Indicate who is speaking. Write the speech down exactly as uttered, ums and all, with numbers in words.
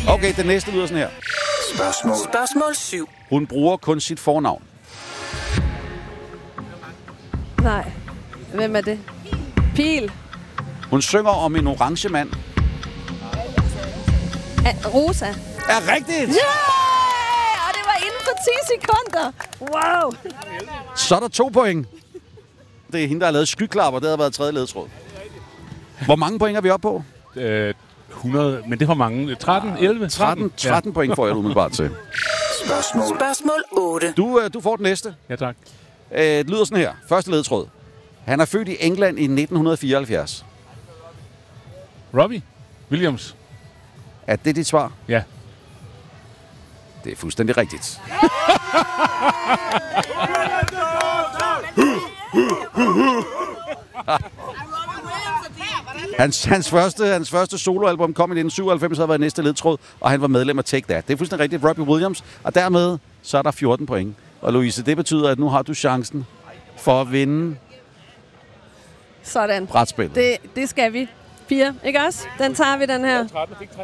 Speaker 1: Okay, den næste lyder sådan her.
Speaker 2: Spørgsmål. Spørgsmål syv.
Speaker 1: Hun bruger kun sit fornavn.
Speaker 3: Nej. Hvem er det? Pil.
Speaker 1: Hun synger om en orange mand.
Speaker 3: A- Rosa.
Speaker 1: Er rigtigt!
Speaker 3: Yeah! Og det var inden for ti sekunder. Wow.
Speaker 1: Så er der to point. Det er hende, der har lavet skyklapper. Det har været tredje ledetråd. Hvor mange point er vi oppe på?
Speaker 4: Øh, hundrede, men det var mange. tretten, elleve,
Speaker 1: tretten, tretten point får jeg umiddelbart til.
Speaker 2: Spørgsmål. Spørgsmål otte.
Speaker 1: Du, du får den næste.
Speaker 4: Ja, tak.
Speaker 1: Det lyder sådan her. Første ledetråd. Han er født i England i nitten fireoghalvfjerds.
Speaker 4: Robbie Williams.
Speaker 1: Er det dit svar?
Speaker 4: Ja.
Speaker 1: Det er fuldstændig rigtigt. Hans, hans, første, hans første soloalbum kom i nitten syvoghalvfems, havde været næste ledtråd, og han var medlem af Take That. Det er fuldstændig rigtigt, Robbie Williams, og dermed så er der fjorten point. Og Louise, det betyder, at nu har du chancen for at vinde
Speaker 3: Sådan.
Speaker 1: brætspillet.
Speaker 3: Det, det skal vi. Fire, ikke også? Den tager vi, den her.